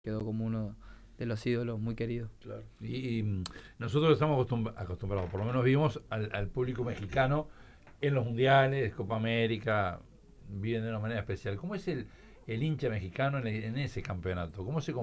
quedó como uno de los ídolos muy queridos. Claro. Y nosotros estamos acostumbrados, por lo menos vimos al público mexicano en los mundiales, Copa América, viven de una manera especial. ¿Cómo es el hincha mexicano en ese campeonato? ¿Cómo se